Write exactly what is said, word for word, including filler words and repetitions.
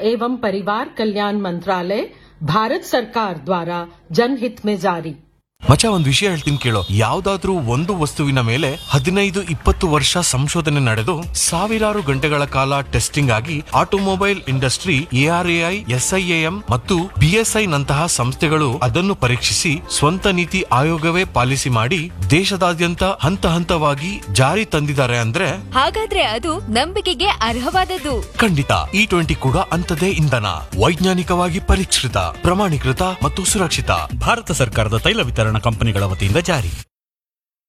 एवं परिवार कल्याण मंत्रालय, भारत सरकार द्वारा जनहित में जारी। ಮಚ ಒಂದ್ ವಿಷಯ ಹೇಳ್ತೀನಿ ಕೇಳೋ. ಯಾವ್ದಾದ್ರೂ ಒಂದು ವಸ್ತುವಿನ ಮೇಲೆ ಹದಿನೈದು ಇಪ್ಪತ್ತು ವರ್ಷ ಸಂಶೋಧನೆ ನಡೆದು ಸಾವಿರಾರು ಗಂಟೆಗಳ ಕಾಲ ಟೆಸ್ಟಿಂಗ್ ಆಗಿ ಆಟೋಮೊಬೈಲ್ ಇಂಡಸ್ಟ್ರಿ, ಎಆರ್ಎಐ, ಎಸ್ಐಎಎಂ ಮತ್ತು ಬಿಎಸ್ಐ ನಂತಹ ಸಂಸ್ಥೆಗಳು ಅದನ್ನು ಪರೀಕ್ಷಿಸಿ ಸ್ವಂತ ನೀತಿ ಆಯೋಗವೇ ಪಾಲಿಸಿ ಮಾಡಿ ದೇಶದಾದ್ಯಂತ ಹಂತ ಹಂತವಾಗಿ ಜಾರಿ ತಂದಿದ್ದಾರೆ ಅಂದ್ರೆ ಹಾಗಾದ್ರೆ ಅದು ನಂಬಿಕೆಗೆ ಅರ್ಹವಾದದ್ದು. ಖಂಡಿತ. ಇ ಟ್ವೆಂಟಿ ಕೂಡ ಅಂತದೇ ಇಂಧನ, ವೈಜ್ಞಾನಿಕವಾಗಿ ಪರೀಕ್ಷಿತ, ಪ್ರಮಾಣೀಕೃತ ಮತ್ತು ಸುರಕ್ಷಿತ. ಭಾರತ ಸರ್ಕಾರದ ತೈಲ ವಿತರಣಾ ಕಂಪನಿಗಳ ವತಿಯಿಂದ ಜಾರಿ.